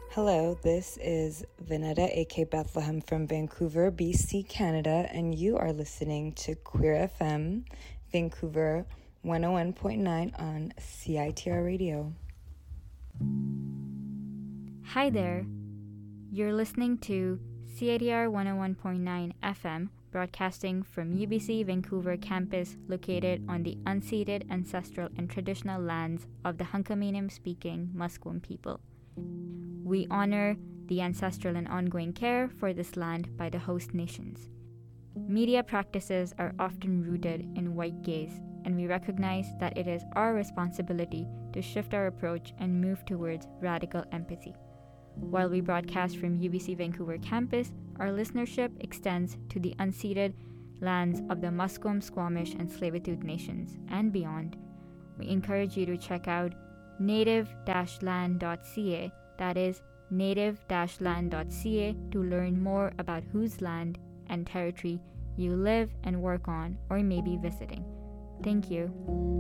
Hello, this is Vanetta, aka Bethlehem from Vancouver, BC, Canada, and you are listening to Queer FM, Vancouver 101.9 on CITR Radio. Hi there. You're listening to CITR 101.9 FM, broadcasting from UBC Vancouver campus located on the unceded ancestral and traditional lands of the Hunkaminam-speaking Musqueam people. We honor the ancestral and ongoing care for this land by the host nations. Media practices are often rooted in white gaze, and we recognize that it is our responsibility to shift our approach and move towards radical empathy. While we broadcast from UBC Vancouver campus, our listenership extends to the unceded lands of the Musqueam, Squamish, and Tsleil-Waututh nations and beyond. We encourage you to check out native-land.ca, that is native-land.ca, to learn more about whose land and territory you live and work on or may be visiting. Thank you.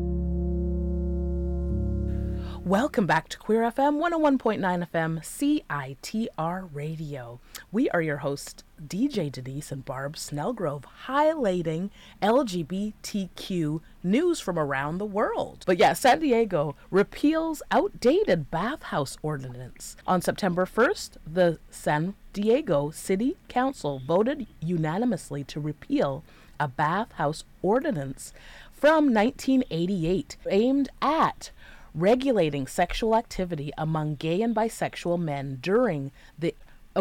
Welcome back to Queer FM 101.9 FM CITR Radio. We are your hosts, DJ Denise and Barb Snellgrove, highlighting LGBTQ news from around the world. But yeah, San Diego repeals outdated bathhouse ordinance. On September 1st, the San Diego City Council voted unanimously to repeal a bathhouse ordinance from 1988 aimed at regulating sexual activity among gay and bisexual men during the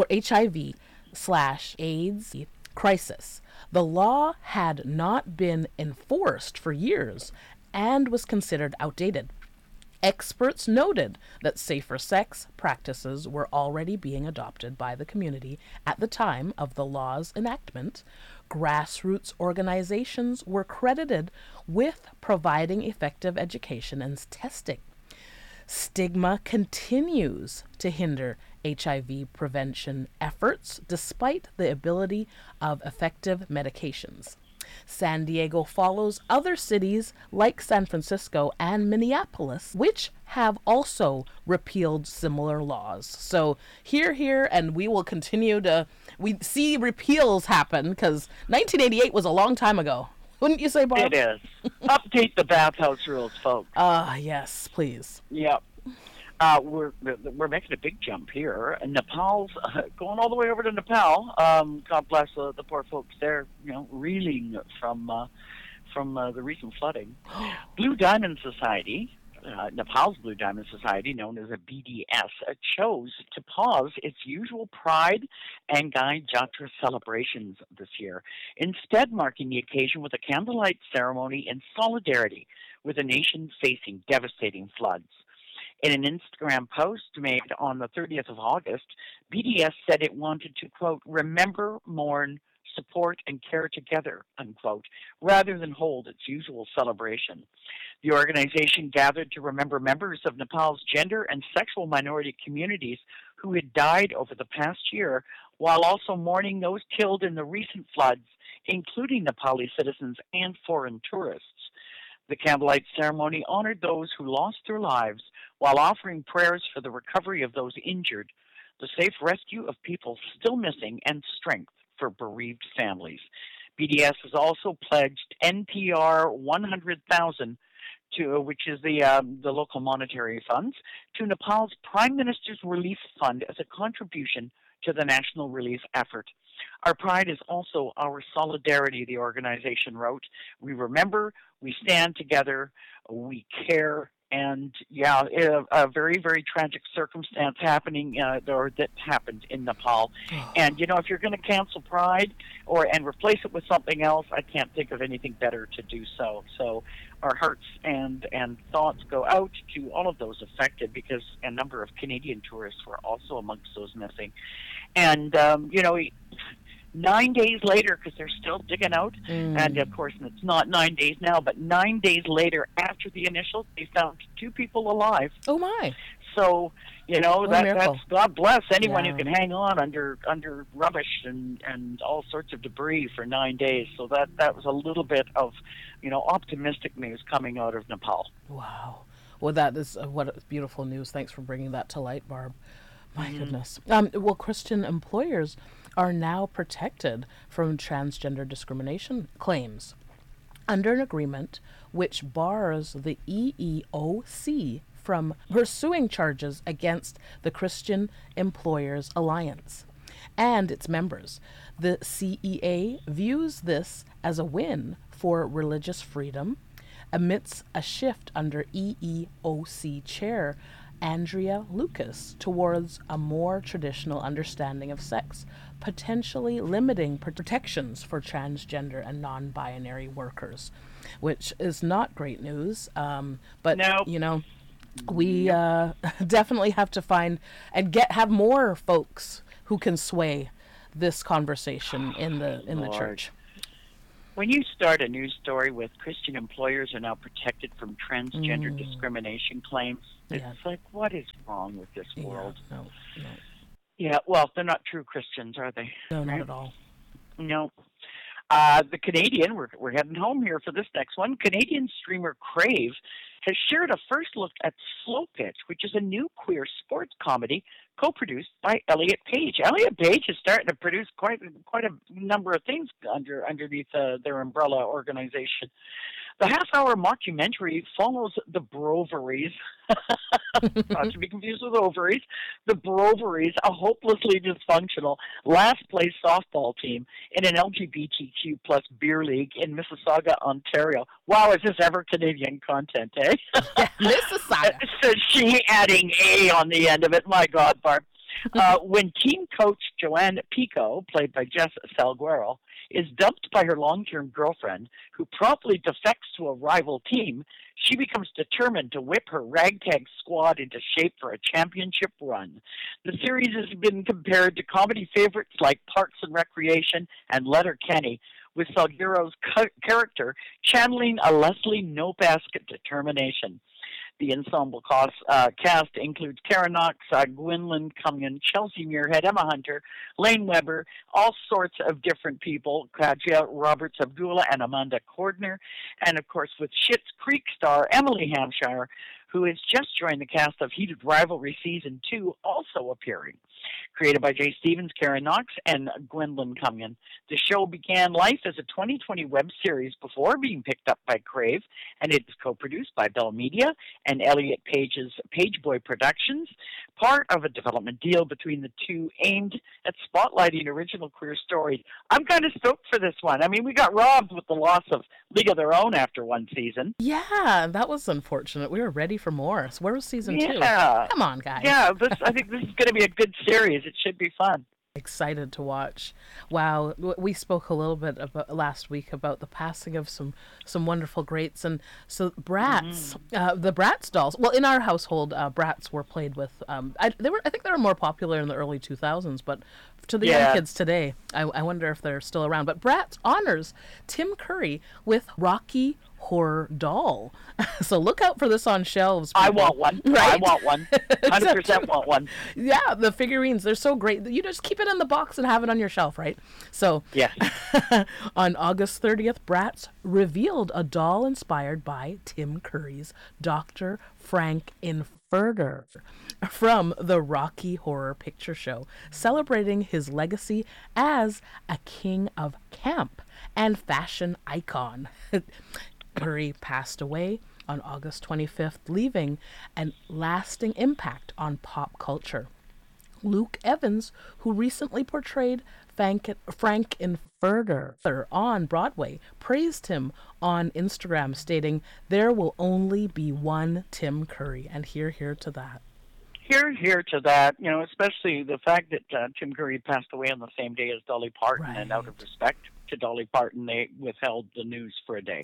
HIV/AIDS crisis. The law had not been enforced for years and was considered outdated. Experts noted that safer sex practices were already being adopted by the community at the time of the law's enactment. Grassroots organizations were credited with providing effective education and testing. Stigma continues to hinder HIV prevention efforts despite the ability of effective medications. San Diego follows other cities like San Francisco and Minneapolis, which have also repealed similar laws. So here, and we will continue to see repeals happen because 1988 was a long time ago. Wouldn't you say, Bob? It is. Update the bathhouse rules, folks. Yes, please. Yep. We're making a big jump here. Nepal's going all the way over to Nepal. God bless the poor folks there, reeling from the recent flooding. Blue Diamond Society, Nepal's Blue Diamond Society, known as a BDS, chose to pause its usual Pride and Guy Jatra celebrations this year, instead marking the occasion with a candlelight ceremony in solidarity with a nation facing devastating floods. In an Instagram post made on the 30th of August, BDS said it wanted to, quote, remember, mourn, support, and care together, unquote, rather than hold its usual celebration. The organization gathered to remember members of Nepal's gender and sexual minority communities who had died over the past year, while also mourning those killed in the recent floods, including Nepali citizens and foreign tourists. The candlelight ceremony honored those who lost their lives while offering prayers for the recovery of those injured, the safe rescue of people still missing, and strength for bereaved families. BDS has also pledged NPR 100,000 to, which is the local monetary funds, to Nepal's Prime Minister's Relief Fund as a contribution to the national relief effort. Our pride is also our solidarity, the organization wrote. We remember, we stand together, we care, and a very, very tragic circumstance that happened in Nepal. And if you're going to cancel Pride and replace it with something else, I can't think of anything better to do so. So our hearts and thoughts go out to all of those affected, because a number of Canadian tourists were also amongst those missing. And 9 days later, because they're still digging out, and of course it's not 9 days now, but 9 days later after the initial, they found 2 people alive. Oh my! So that's God bless anyone Yeah. who can hang on under rubbish and all sorts of debris for 9 days. So that was a little bit of optimistic news coming out of Nepal. Wow. Well, that is what beautiful news. Thanks for bringing that to light, Barb. My goodness. Well, Christian employers are now protected from transgender discrimination claims under an agreement which bars the EEOC from pursuing charges against the Christian Employers Alliance and its members. The CEA views this as a win for religious freedom amidst a shift under EEOC chair Andrea Lucas towards a more traditional understanding of sex, potentially limiting protections for transgender and non-binary workers, which is not great news. But Nope. you know, we definitely have to find and have more folks who can sway this conversation in the Lord. church. When you start a news story with Christian employers are now protected from transgender discrimination claims, Yeah. it's like, what is wrong with this world? Yeah, no, Yeah, well, they're not true Christians, are they? not Right? at all. No. The Canadian, we're heading home here for this next one. Canadian streamer Crave has shared a first look at Slow Pitch, which is a new queer sports comedy co-produced by Elliot Page. Elliot Page is starting to produce quite a number of things underneath their umbrella organization. The half-hour mockumentary follows the Broveries, not to be confused with ovaries, the Broveries, a hopelessly dysfunctional last-place softball team in an LGBTQ plus beer league in Mississauga, Ontario. Wow, is this ever Canadian content, eh? Mississauga. Says she, adding A on the end of it. My God, Barb. When team coach Joanne Pico, played by Jess Salguero, is dumped by her long-term girlfriend, who promptly defects to a rival team, she becomes determined to whip her ragtag squad into shape for a championship run. The series has been compared to comedy favorites like Parks and Recreation and Letterkenny, with Salguero's character channeling a Leslie No-Basket determination. The ensemble cast includes Karen Knox, Gwynlyn Cummion, Chelsea Muirhead, Emma Hunter, Lane Weber, all sorts of different people, Kaja Roberts Abdullah and Amanda Cordner, and of course with Schitt's Creek star Emily Hampshire, who has just joined the cast of Heated Rivalry Season 2, also appearing. Created by Jay Stevens, Karen Knox, and Gwynlyn Cummion, the show began life as a 2020 web series before being picked up by Crave, and it is co-produced by Bell Media and Elliot Page's Pageboy Productions, part of a development deal between the two aimed at spotlighting original queer stories. I'm kind of stoked for this one. I mean, we got robbed with the loss of League of Their Own after one season. Yeah, that was unfortunate. We were ready for more. So where was season 2? Yeah. Come on, guys. Yeah, I think this is going to be a good series. It should be fun. Excited to watch. Wow, we spoke a little bit about last week about the passing of some wonderful greats, and so Bratz, the Bratz dolls. Well, in our household, Bratz were played with. I think they were more popular in the early 2000s, but to the young kids today, I wonder if they're still around. But Bratz honors Tim Curry with Rocky Horror doll. So look out for this on shelves, people. I want one. Right? I want one. 100% want one. Yeah, the figurines, they're so great. You just keep it in the box and have it on your shelf, right? So Yes. on August 30th, Bratz revealed a doll inspired by Tim Curry's Dr. Frank Infurter from the Rocky Horror Picture Show, celebrating his legacy as a king of camp and fashion icon. Curry passed away on August 25th, leaving a lasting impact on pop culture. Luke Evans, who recently portrayed Frank Infurter on Broadway, praised him on Instagram, stating, "There will only be one Tim Curry," and hear to that. Hear to that, you know, especially the fact that Tim Curry passed away on the same day as Dolly Parton, and out of respect to Dolly Parton, they withheld the news for a day.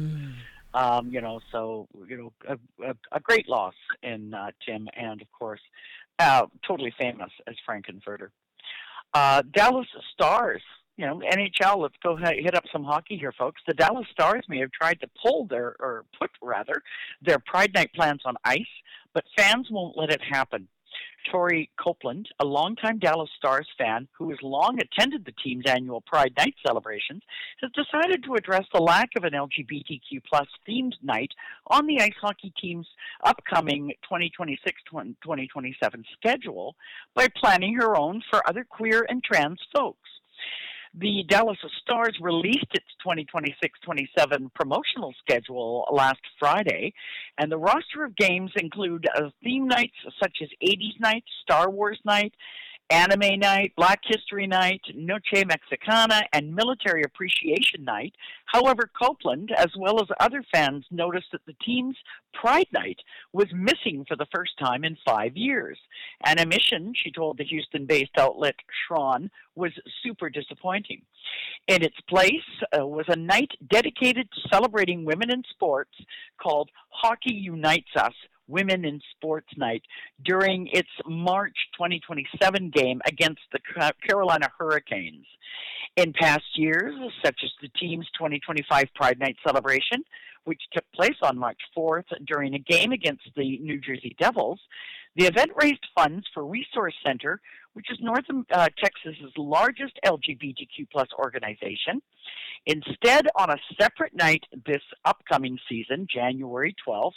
You know, so, you know, a great loss in Tim, and of course, totally famous as Frank Infurter. Dallas Stars, you know, NHL, let's go hit up some hockey here, folks. The Dallas Stars may have tried to put their Pride Night plans on ice, but fans won't let it happen. Tori Copeland, a longtime Dallas Stars fan who has long attended the team's annual Pride Night celebrations, has decided to address the lack of an LGBTQ plus themed night on the ice hockey team's upcoming 2026-2027 schedule by planning her own for other queer and trans folks. The Dallas Stars released its 2026-27 promotional schedule last Friday, and the roster of games include theme nights such as 80s Night, Star Wars Night, Anime Night, Black History Night, Noche Mexicana, and Military Appreciation Night. However, Copeland, as well as other fans, noticed that the team's Pride Night was missing for the first time in 5 years. An omission, she told the Houston-based outlet Schron, was super disappointing. In its place was a night dedicated to celebrating women in sports called Hockey Unites Us, Women in Sports Night, during its March 2027 game against the Carolina Hurricanes. In past years, such as the team's 2025 Pride Night celebration, which took place on March 4th during a game against the New Jersey Devils, the event raised funds for Resource Center, which is North Texas's largest LGBTQ plus organization. Instead, on a separate night this upcoming season, January 12th,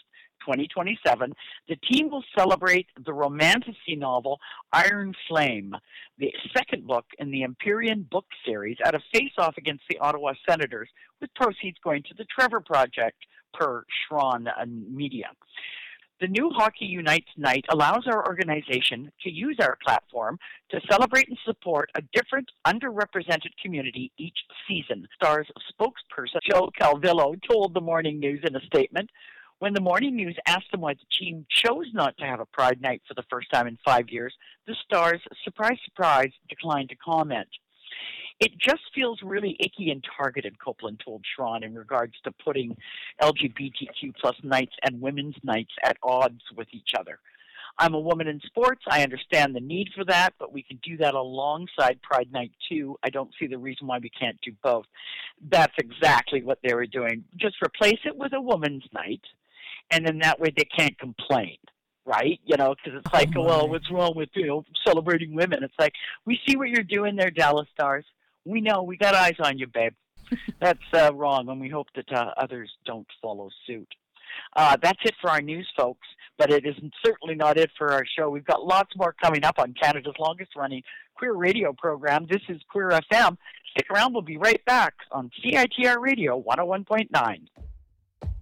2027, the team will celebrate the romantasy novel Iron Flame, the second book in the Empyrean book series, at a face-off against the Ottawa Senators, with proceeds going to the Trevor Project, per Schron Media. The new Hockey Unites night allows our organization to use our platform to celebrate and support a different, underrepresented community each season. Stars spokesperson Joe Calvillo told the Morning News in a statement, when the Morning News asked them why the team chose not to have a Pride Night for the first time in 5 years, the Stars, surprise, surprise, declined to comment. It just feels really icky and targeted, Copeland told Schron, in regards to putting LGBTQ plus nights and women's nights at odds with each other. I'm a woman in sports. I understand the need for that, but we can do that alongside Pride Night too. I don't see the reason why we can't do both. That's exactly what they were doing. Just replace it with a woman's night, and then that way they can't complain, right? You know, because it's like, well, what's wrong with, celebrating women? It's like, we see what you're doing there, Dallas Stars. We know. We got eyes on you, babe. That's wrong, and we hope that others don't follow suit. That's it for our news, folks, but it is certainly not it for our show. We've got lots more coming up on Canada's longest-running queer radio program. This is Queer FM. Stick around. We'll be right back on CITR Radio 101.9.